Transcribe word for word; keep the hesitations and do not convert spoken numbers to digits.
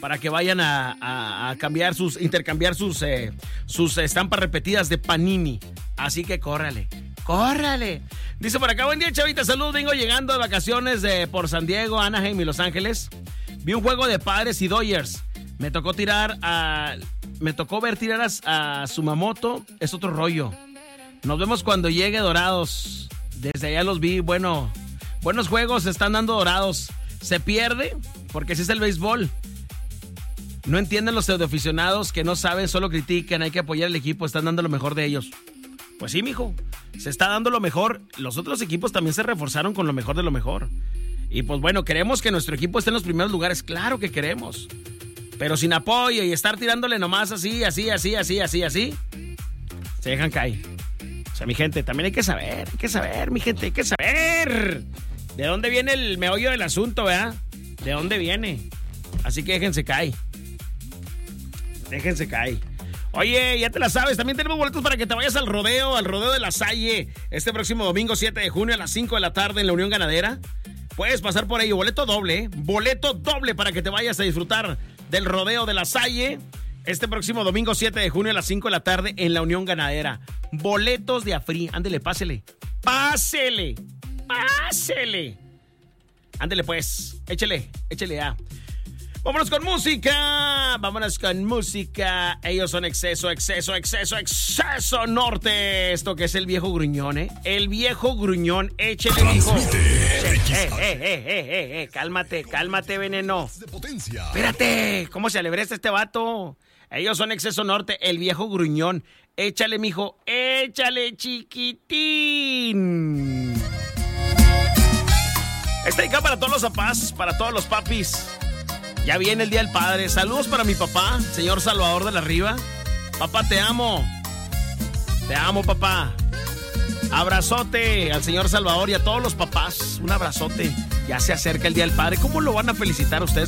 para que vayan a, a, a cambiar sus, intercambiar sus, eh, sus estampas repetidas de Panini. Así que córrale, córrale. Dice por acá, buen día, chavita, salud, vengo llegando de vacaciones de, por San Diego, Anaheim y Los Ángeles. Vi un juego de Padres y Dodgers. Me tocó tirar a... Me tocó ver tirar a, a Sumamoto. Es otro rollo. Nos vemos cuando llegue Dorados. Desde allá los vi. Bueno, buenos juegos se están dando Dorados. Se pierde porque ese es el béisbol. No entienden los pseudoaficionados que no saben, solo critican. Hay que apoyar al equipo. Están dando lo mejor de ellos. Pues sí, mijo. Se está dando lo mejor. Los otros equipos también se reforzaron con lo mejor de lo mejor. Y pues bueno, queremos que nuestro equipo esté en los primeros lugares. Claro que queremos. Pero sin apoyo y estar tirándole nomás así, así, así, así, así, así, se dejan caer. O sea, mi gente, también hay que saber, hay que saber, mi gente, hay que saber de dónde viene el meollo del asunto, ¿verdad? De dónde viene. Así que déjense caer. Déjense caer. Oye, ya te la sabes, también tenemos boletos para que te vayas al rodeo, al rodeo de La Salle, este próximo domingo siete de junio a las cinco de la tarde en la Unión Ganadera. Puedes pasar por ahí, boleto doble, ¿eh? Boleto doble para que te vayas a disfrutar del rodeo de La Salle este próximo domingo siete de junio a las cinco de la tarde en la Unión Ganadera. Boletos de Afri. Ándele, pásele. Pásele. Pásele. Ándele pues. Échele. Échele ya. Vámonos con música. Vámonos con música. Ellos son Exceso, Exceso, Exceso, Exceso Norte. Esto que es el viejo gruñón, ¿eh? El viejo gruñón. Échele, hijo. Eh, eh, eh, eh, eh, eh. Cálmate, cálmate, veneno. Espérate. ¿Cómo se alebresta este vato? Ellos son Exceso Norte, el viejo gruñón. Échale, mijo. Échale, chiquitín. Está acá para todos los papás, para todos los papis. Ya viene el Día del Padre. Saludos para mi papá, señor Salvador de la Riva. Papá, te amo. Te amo, papá. Abrazote al señor Salvador y a todos los papás. Un abrazote. Ya se acerca el Día del Padre. ¿Cómo lo van a felicitar ustedes?